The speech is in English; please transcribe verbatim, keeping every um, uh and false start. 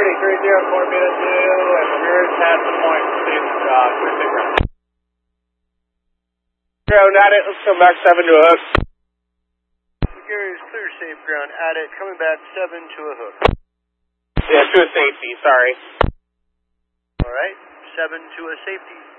Security three zero four Beta two, and the rear is past the point. Please, uh, clear safe ground. Zero, not it. Let's come back seven to a hook. Security is clear safe ground. At it, coming back seven to a hook. Yeah, to a safety, sorry. Alright, seven to a safety.